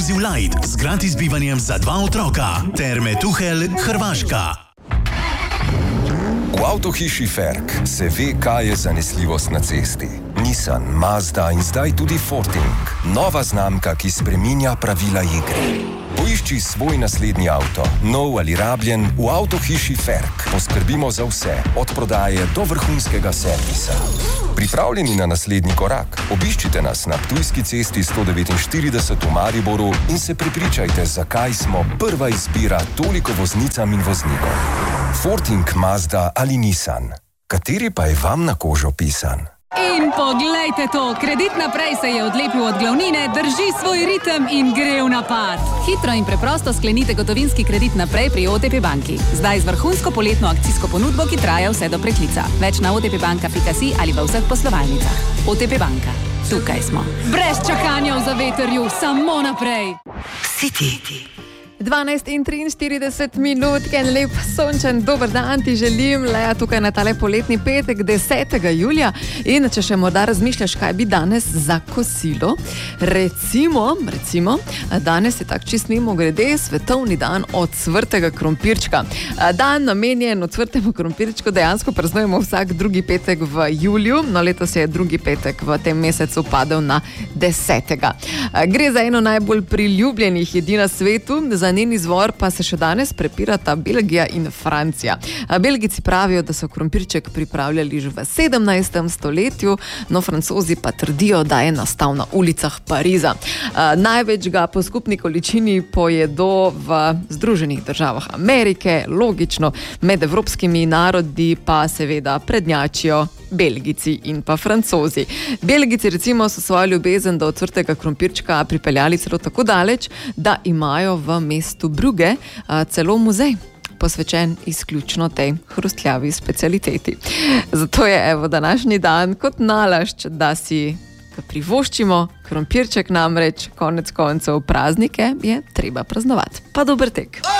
Ekskluziv Light z gratis bivanjem za 2 otroka. Terme Tuhelj, Hrvaška. V avtohiši Ferk se ve, kaj je zanesljivost na cesti. Nissan, Mazda in zdaj tudi Forting. Nova znamka, ki spreminja pravila igre. Poišči svoj naslednji avto, nov ali rabljen, v avtohiši Ferk. Poskrbimo za vse, od prodaje do vrhunskega servisa. Pripravljeni na naslednji korak? Obiščite nas na Ptujski cesti 149 v Mariboru in se prepričajte, zakaj smo prva izbira toliko voznicam in voznikom. Forting, Mazda ali Nissan. Kateri pa je vam na kožo pisan? In poglejte to, Kredit naprej se je odlepil od glavnine, drži svoj ritem in gre v napad. Hitro in preprosto sklenite gotovinski kredit naprej pri OTP banki. Zdaj z vrhunsko poletno akcijsko ponudbo, ki traja vse do preklica. Več na otpbanka.si ali v vseh poslovalnicah. OTP banka. Tukaj smo. Brez čakanja v zavetrju, samo naprej. City. 12:43, en lep sončen dober dan ti želim, Lea tukaj na tale poletni petek 10. julija. In če še morda razmišljaš, kaj bi danes za kosilo, recimo, danes je tak čist mimogrede svetovni dan ocvrtega krompirčka. Dan namenjen ocvrtemu krompirčku dejansko praznujemo vsak drugi petek v juliju, no letos je drugi petek v tem mesecu padel na 10. Gre za eno najbolj priljubljenih jedi na svetu, za njen izvor pa se še danes prepirata Belgija in Francija. Belgijci pravijo, da so krompirček pripravljali že v 17. stoletju, no Francozi pa trdijo, da je nastal na ulicah Pariza. Največ ga po skupni količini pojedo v Združenih državah Amerike, logično, med evropskimi narodi pa seveda prednjačijo Belgijci in pa Francozi. Belgijci recimo so svojo ljubezen do ocvrtega krompirčka pripeljali celo tako daleč, da imajo v mestu Brugge celo muzej, posvečen izključno tej hrustljavi specialiteti. Zato je današnji dan kot nalašč, da si privoščimo krompirček, namreč konec koncev praznike je treba praznovati. Pa dober tek.